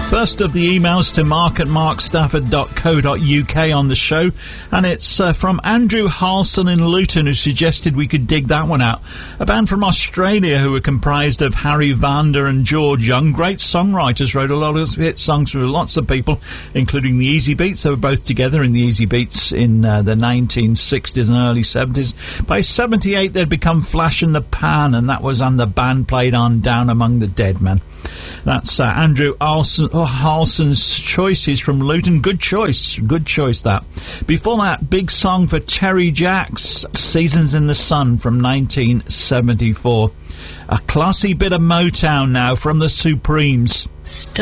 First of the emails to mark@markstafford.co.uk on the show, and it's from Andrew Harlson in Luton, who suggested we could dig that one out. A band from Australia who were comprised of Harry Vanda and George Young, great songwriters, wrote a lot of hit songs for lots of people, including the Easy Beats. They were both together in the Easy Beats in the 1960s and early 70s. By 78 they'd become Flash in the Pan, and the band played on Down Among the Dead Men. That's Andrew Harlson's choices from Luton. Good choice that. Before that, big song for Terry Jacks, Seasons in the Sun from 1974. A classy bit of Motown now from the Supremes.